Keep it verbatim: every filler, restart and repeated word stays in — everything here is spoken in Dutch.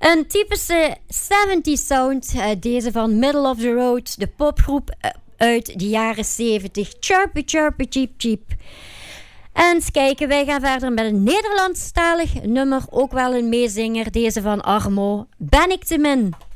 Een typische zeventig sound, uh, deze van Middle of the Road, de popgroep uh, uit de jaren zeventig. Chirpy, chirpy, cheep, cheep. En eens kijken, wij gaan verder met een Nederlandstalig nummer, ook wel een meezinger, deze van Armo. Ben ik te min?